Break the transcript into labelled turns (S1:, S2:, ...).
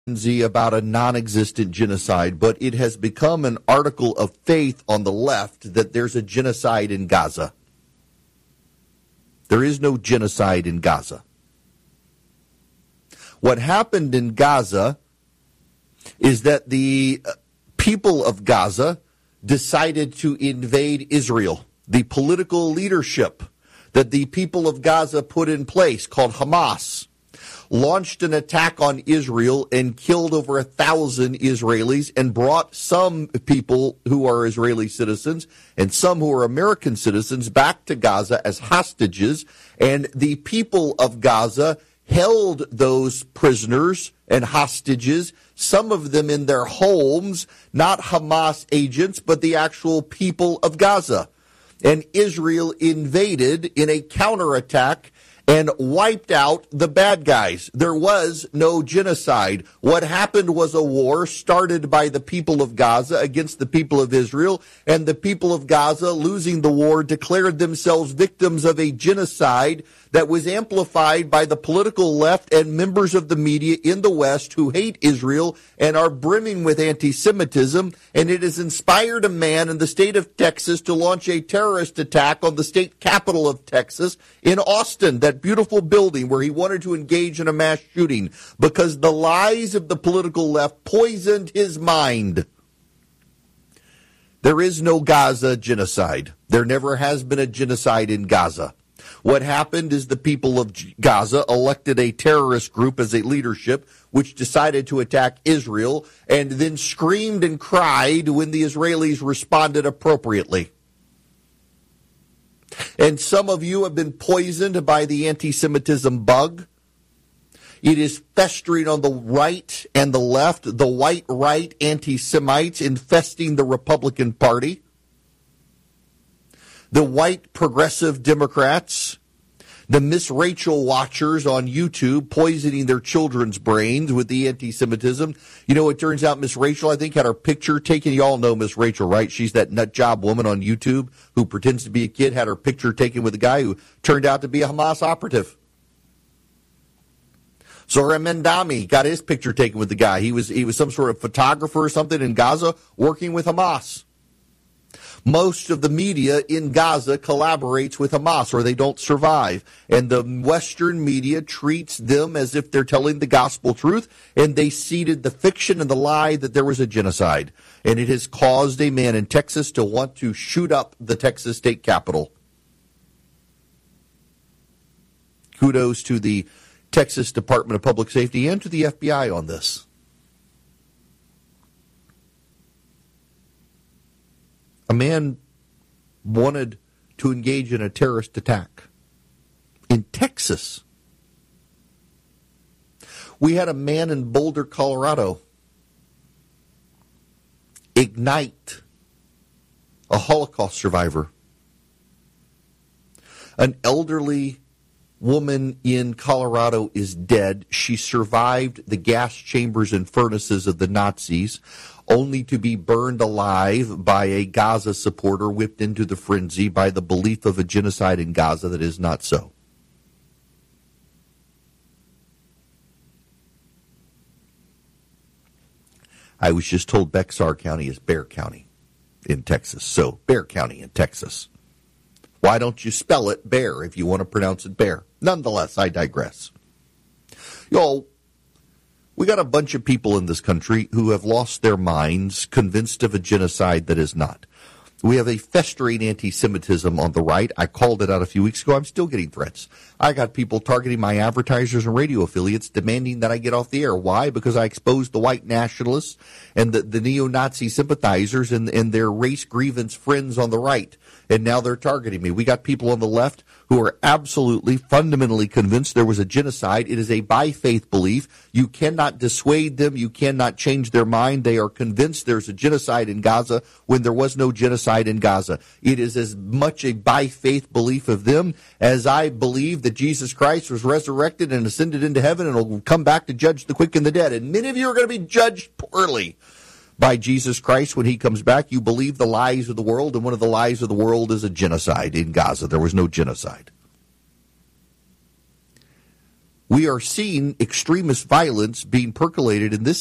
S1: about a non-existent genocide, but it has become an article of faith on the left that there's a genocide in Gaza. There is no genocide in Gaza. What happened in Gaza is that the people of Gaza decided to invade Israel. The political leadership that the people of Gaza put in place, called Hamas, launched an attack on Israel and killed over 1,000 Israelis and brought some people who are Israeli citizens and some who are American citizens back to Gaza as hostages. And the people of Gaza held those prisoners and hostages, some of them in their homes, not Hamas agents, but the actual people of Gaza. And Israel invaded in a counterattack and wiped out the bad guys. There was no genocide. What happened was a war started by the people of Gaza against the people of Israel, and the people of Gaza, losing the war, declared themselves victims of a genocide that was amplified by the political left and members of the media in the West who hate Israel and are brimming with anti-Semitism, and it has inspired a man in the state of Texas to launch a terrorist attack on the state capital of Texas in Austin, that beautiful building where he wanted to engage in a mass shooting because the lies of the political left poisoned his mind. There is no Gaza genocide. There never has been a genocide in Gaza. What happened is the people of Gaza elected a terrorist group as a leadership, which decided to attack Israel, and then screamed and cried when the Israelis responded appropriately. And some of you have been poisoned by the anti-Semitism bug. It is festering on the right and the left, the white right anti-Semites infesting the Republican Party. The white progressive Democrats, the Miss Rachel watchers on YouTube poisoning their children's brains with the anti-Semitism. You know, it turns out Miss Rachel, I think, had her picture taken. You all know Miss Rachel, right? She's that nut job woman on YouTube who pretends to be a kid, had her picture taken with a guy who turned out to be a Hamas operative. Zohar Mendami got his picture taken with the guy. He was some sort of photographer or something in Gaza working with Hamas. Most of the media in Gaza collaborates with Hamas or they don't survive. And the Western media treats them as if they're telling the gospel truth, and they seeded the fiction and the lie that there was a genocide. And it has caused a man in Texas to want to shoot up the Texas state capitol. Kudos to the Texas Department of Public Safety and to the FBI on this. A man wanted to engage in a terrorist attack in Texas. We had a man in Boulder, Colorado, ignite a Holocaust survivor. An elderly woman in Colorado is dead. She survived the gas chambers and furnaces of the Nazis, only to be burned alive by a Gaza supporter whipped into the frenzy by the belief of a genocide in Gaza that is not so. I was just told Bexar County is Bexar County in Texas. So, Bexar County in Texas. Why don't you spell it Bear if you want to pronounce it Bear? Nonetheless, I digress. Y'all, we got a bunch of people in this country who have lost their minds, convinced of a genocide that is not. We have a festering anti-Semitism on the right. I called it out a few weeks ago. I'm still getting threats. I got people targeting my advertisers and radio affiliates demanding that I get off the air. Why? Because I exposed the white nationalists and the neo-Nazi sympathizers and their race grievance friends on the right. And now they're targeting me. We got people on the left who are absolutely, fundamentally convinced there was a genocide. It is a by faith belief. You cannot dissuade them. You cannot change their mind. They are convinced there's a genocide in Gaza when there was no genocide in Gaza. It is as much a by faith belief of them as I believe that Jesus Christ was resurrected and ascended into heaven and will come back to judge the quick and the dead. And many of you are going to be judged poorly by Jesus Christ when he comes back. You believe the lies of the world, and one of the lies of the world is a genocide in Gaza. There was no genocide. we are seeing extremist violence being percolated in this